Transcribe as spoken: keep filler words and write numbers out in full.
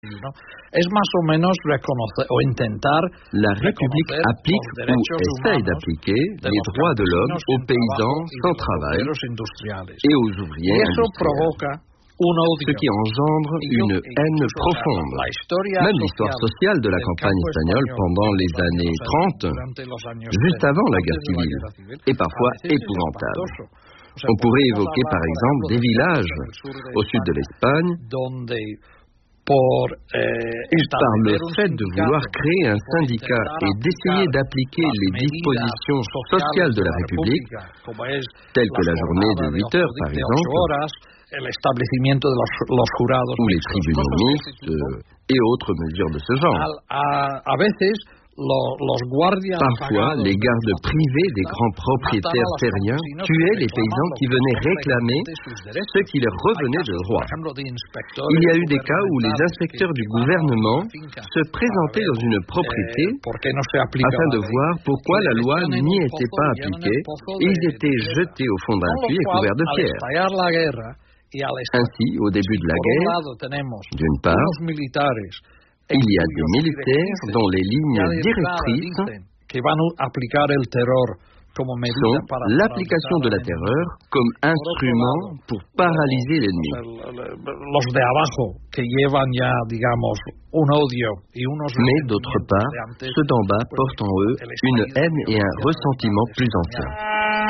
La République applique ou essaye d'appliquer les droits de l'homme aux paysans sans travail et aux ouvriers industriels. Ce qui engendre une haine profonde. Même l'histoire sociale de la campagne espagnole pendant les années trente, juste avant la guerre civile, est parfois épouvantable. On pourrait évoquer par exemple des villages au sud de l'Espagne, par le fait de vouloir créer un syndicat et d'essayer d'appliquer les dispositions sociales de la République, telles que la journée de huit heures par exemple, ou les tribunaux mixtes et autres mesures de ce genre. Parfois, les gardes privés des grands propriétaires terriens tuaient les paysans qui venaient réclamer ce qui leur revenait de droit. Il y a eu des cas où les inspecteurs du gouvernement se présentaient dans une propriété afin de voir pourquoi la loi n'y était pas appliquée et ils étaient jetés au fond d'un puits et couverts de pierres. Ainsi, au début de la guerre, d'une part, il y a des militaires dont les lignes directrices sont l'application de la terreur comme instrument pour paralyser l'ennemi. Mais d'autre part, ceux d'en bas portent en eux une haine et un ressentiment plus anciens.